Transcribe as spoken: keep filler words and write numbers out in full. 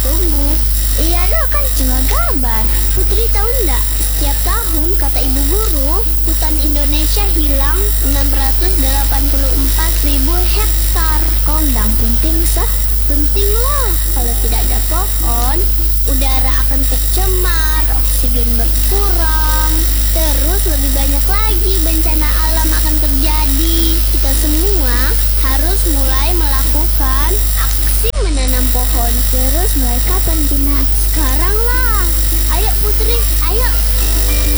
tumbuh. Iya dong, kan cuma gambar. Putri tahu nggak? Setiap tahun kata ibu guru, hutan Indonesia hilang enam ratus delapan puluh empat ribu hektar. Kondang penting sah? Penting lah. Kalau tidak ada pohon, udara akan tercemar, oksigen berkurang, terus lebih banyak lagi bencana alam akan terjadi.